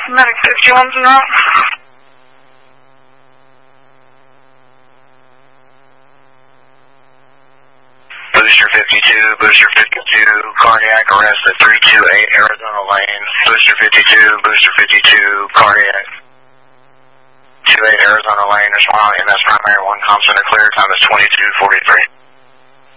Medic 51's en route. Booster 52, cardiac arrest at 328 Arizona Lane. Booster 52, cardiac. 28 Arizona Lane, respond EMS primary 1 comms center clear, time is 22:43.